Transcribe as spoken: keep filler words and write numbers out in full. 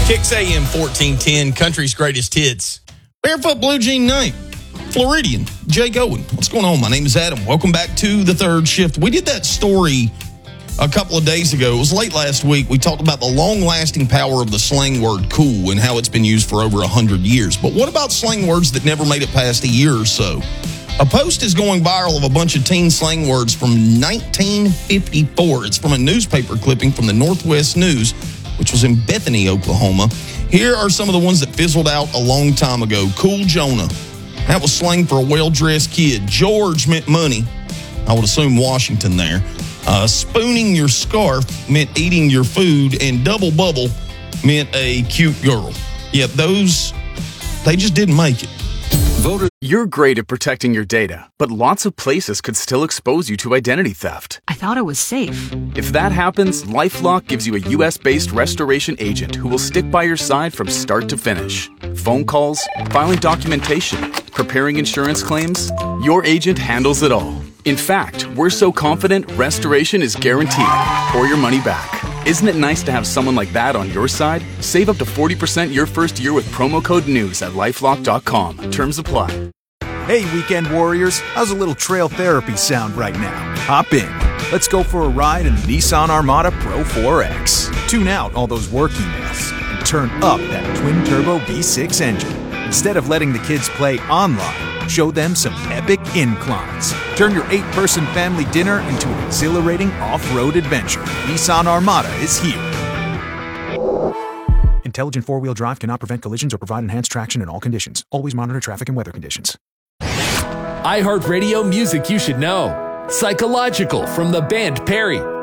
Kicks A M fourteen ten, country's greatest hits. Barefoot Blue Jean Night. Floridian, Jake Owen. What's going on? My name is Adam. Welcome back to the third shift. We did that story a couple of days ago. It was late last week. We talked about the long-lasting power of the slang word cool and how it's been used for over one hundred years. But what about slang words that never made it past a year or so? A post is going viral of a bunch of teen slang words from nineteen fifty-four. It's from a newspaper clipping from the Northwest News, which was in Bethany, Oklahoma. Here are some of the ones that fizzled out a long time ago. Cool Jonah. That was slang for a well-dressed kid. George meant money. I would assume Washington there. Uh, spooning your scarf meant eating your food. And double bubble meant a cute girl. Yep, those, they just didn't make it. Voter. You're great at protecting your data, but lots of places could still expose you to identity theft. I thought it was safe. If that happens, LifeLock gives you a U S-based restoration agent who will stick by your side from start to finish. Phone calls, filing documentation, preparing insurance claims, your agent handles it all. In fact, we're so confident restoration is guaranteed or your money back. Isn't it nice to have someone like that on your side? Save up to forty percent your first year with promo code NEWS at lifelock dot com. Terms apply. Hey, weekend warriors. How's a little trail therapy sound right now? Hop in. Let's go for a ride in the Nissan Armada Pro four X. Tune out all those work emails and turn up that twin-turbo V six engine. Instead of letting the kids play online, show them some epic inclines. Turn your eight-person family dinner into an exhilarating off-road adventure. Nissan Armada is here. Intelligent four-wheel drive cannot prevent collisions or provide enhanced traction in all conditions. Always monitor traffic and weather conditions. iHeartRadio music you should know. Psychological from the band Perry.